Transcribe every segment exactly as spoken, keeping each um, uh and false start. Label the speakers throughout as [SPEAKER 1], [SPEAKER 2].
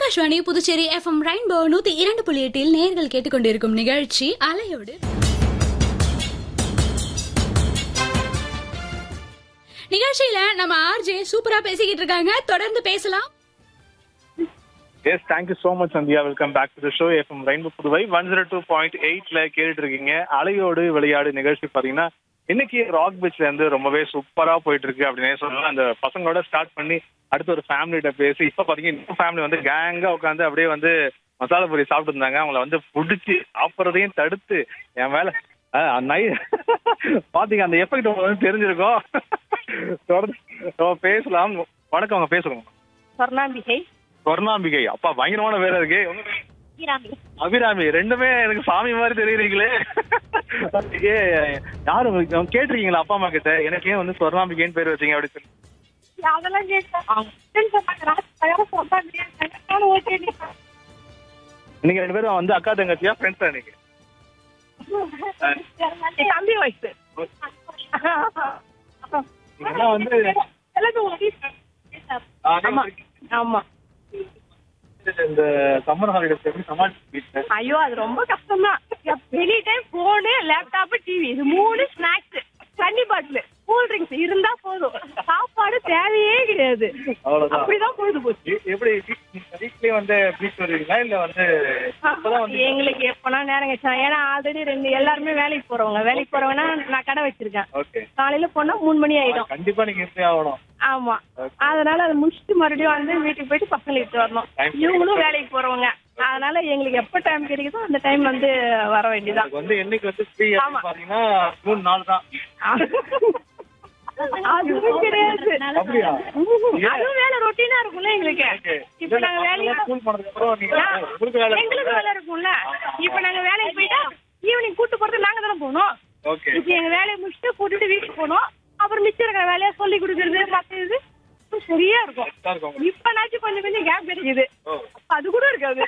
[SPEAKER 1] Akashvani Puducherry FM rainbow நூத்தி இரண்டு புள்ளி எட்டில் நேர்கள் கேட்டுக்கொண்டிருக்கும் நிகழ்ச்சி அலையோடு. நிகழ்ச்சியில நம்ம ஆர்ஜே சூப்பரா பேசிக்கிட்டு இருக்காங்க. தொடர்ந்து பேசலாம்.
[SPEAKER 2] Yes, thank you so much, Sandhya. Welcome back to the show. FM rainbow Puduvai one zero two point எயிட்ல கேட்டுட்டு இருக்கீங்க. அலையோடு விளையாடு நிகழ்ச்சி பாத்தீங்கன்னா இன்னைக்கு ராக் பீச்ல இருந்து ரொம்பவே சூப்பரா போயிட்டு இருக்கு அப்படின்னு சொல்லலாம். அந்த பசங்களோட ஸ்டார்ட் பண்ணி அடுத்து ஒரு ஃபேமிலிட்ட பேசி இப்ப பாத்தீங்கன்னா இன்னும் ஃபேமிலி வந்து கேங்கா உட்காந்து அப்படியே வந்து மசாலா பூரி சாப்பிட்டு இருந்தாங்க. அவங்கள வந்து புடிச்சு சாப்பிட்றதையும் தடுத்து என் மேல நை பாத்தீங்க அந்த எஃபெக்ட் உங்களுக்கு வந்து தெரிஞ்சிருக்கும். தொடர்ந்து பேசலாம். வணக்கம், அவங்க பேசுறோம்.
[SPEAKER 3] சொர்ணாம்பிகை.
[SPEAKER 2] சொர்ணாம்பிகை, அப்பா பயங்கரமான பேரா இருக்கு. அபிராமி, ரெண்டுமே எனக்கு சாமி மாதிரி தெரியுறீங்களே. யாரும் கேட்டிருக்கீங்களா அப்பா அம்மா கிட்ட எனக்கு ஏன் வந்து சொர்ணாம்பிகைன்னு பேர் வச்சீங்க அப்படின்னு சொல்லி? நீங்க ரெண்டு பேரும் வந்து அக்கா தங்கச்சியா ஃப்ரெண்ட்ஸா? நீங்க
[SPEAKER 3] தம்பி வயசு
[SPEAKER 2] வந்து
[SPEAKER 3] ஆமா.
[SPEAKER 2] இந்த சம்மர் ஹாலிடேஸ் எப்படி சமாளிச்சு?
[SPEAKER 3] ஐயோ, அது ரொம்ப கஷ்டம் தான். எனி டைம் போனு, லேப்டாப், டிவி, இது மூணு, ஸ்நாக்ஸ், தண்ணி பாட்டில், கூல் ட்ரிங்க்ஸ் இருந்தா போதும். சாப்பாடு தேவையே கிடையாது. அப்படிதான் பொழுது போச்சு.
[SPEAKER 2] எப்படி வீட்லயே வந்து பீச் வருவீங்களா இல்ல வந்து?
[SPEAKER 3] எங்களுக்கு எப்பனா நேரம் கிடைச்சா, ஏன்னா ஆல்ரெடி ரெண்டு எல்லாருமே வேலைக்கு போறவங்க வேலைக்கு போறவங்கன்னா நான் கடை வச்சிருக்கேன். காலையில போனா மூணு மணி ஆயிடும்.
[SPEAKER 2] கண்டிப்பா நீங்க இருந்தே ஆகணும்.
[SPEAKER 3] ஆமா, அதனால அதை முடிச்சுட்டு மறுபடியும் வந்து வீட்டுக்கு போயிட்டு பசங்களை இட்டு வரணும். இவங்களும் வேலைக்கு போறவங்க, அதனால எங்களுக்கு எப்ப டைம் கிடைக்குதோ அந்த டைம் வந்து வர வேண்டியதான்.
[SPEAKER 2] வந்து என்னைக்கு வந்து ஃப்ரீ பாத்தீங்கன்னா மூணு நாள் தான்.
[SPEAKER 3] அதுவும் கிடையாது, அதுவும் வேலை ரொட்டீனா இருக்கும்ல எங்களுக்கு. இப்ப நாங்க வேலைக்கு எங்களுக்கு வேலை இருக்கும்ல. இப்ப நாங்க வேலைக்கு போயிட்டா ஈவினிங் கூட்டு போறது நாங்க தானே போகணும். இப்ப எங்க வேலையை முடிச்சுட்டு கூட்டிட்டு வீட்டுக்கு போனோம். அப்புறம் மிச்சம் இருக்கிற வேலையை சொல்லி கொடுக்கறது மற்றது சரியா இருக்கும். இப்பனாச்சும் கொஞ்சம் கொஞ்சம் கேப் கிடைக்குது, அது கூட இருக்காது.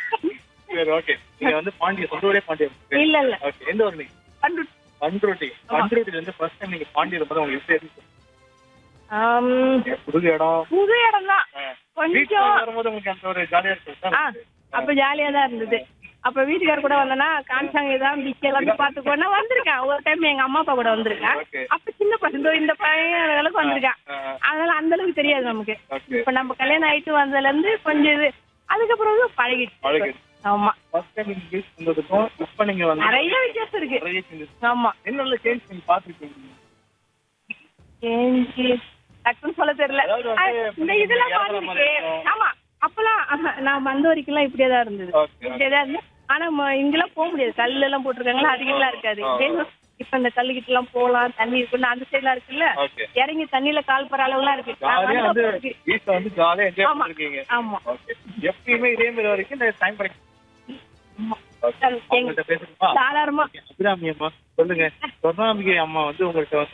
[SPEAKER 3] இல்ல இல்ல,
[SPEAKER 2] எந்த ஊர் நீங்க? பண்ருட்டி. பண்ருட்டில இருந்து ஃபர்ஸ்ட் டைம் நீங்க பாண்டியில போறது உங்களுக்கு எப்படி இருக்கு? புது இடம்
[SPEAKER 3] புது இடம் தான். கொஞ்சம்
[SPEAKER 2] வரும்போது உங்களுக்கு அந்த ஒரு ஜாலியா இருக்கு.
[SPEAKER 3] அப்ப ஜாலியா தான் இருந்தது. அப்ப வீட்டுக்கார கூட வந்தேன்னா காமிச்சாங்க, இதான் பீச் எல்லாமே பாத்துக்கோன்னா வந்திருக்கேன். ஒரு டைம் எங்க அம்மா அப்பா கூட வந்திருக்கேன். அப்ப சின்ன பசங்க இந்த பையன் அளவுக்கு வந்திருக்கேன். அதனால அந்த அளவுக்கு தெரியாது நமக்கு. இப்ப நம்ம கல்யாணம் ஆயிட்டு வந்ததுல இருந்து கொஞ்சம் இது, அதுக்கப்புறம் பழகிட்டு. ஆமா,
[SPEAKER 2] இப்ப நீங்க வந்து
[SPEAKER 3] நிறைய வித்தியாசம் இருக்கு. ஆமா,
[SPEAKER 2] என்னென்ன சேஞ்ச் நீங்க பாத்துருக்கீங்க?
[SPEAKER 3] டக்குன்னு சொல்ல தெரியல. இந்த இதெல்லாம் பாத்துருக்கு. ஆமா, அப்பெல்லாம் நான் வந்த வரைக்கும் எல்லாம் இப்படியேதான் இருந்தது. இப்படியேதான் இருந்தது. ஆனா இங்கெல்லாம் போக முடியாது. கல்லு எல்லாம் போட்டிருக்காங்களா, அதிகம்லாம் இருக்காது. இப்ப இந்த கல்லு கிட்ட எல்லாம் போலாம், தண்ணி இருக்குன்னு அந்த சைட்லாம் இருக்குல்ல, இறங்கி தண்ணியில கால் படுற அளவுலாம் இருக்கு. ஆமா,
[SPEAKER 2] எப்பயுமே இதே மாதிரி வரைக்கும் டைம் கிடைக்கும்.
[SPEAKER 3] தாராளமா.
[SPEAKER 2] அபிராமி அம்மா சொல்லுங்க, சொர்ணாம்பிகை அம்மா வந்து உங்கள்கிட்ட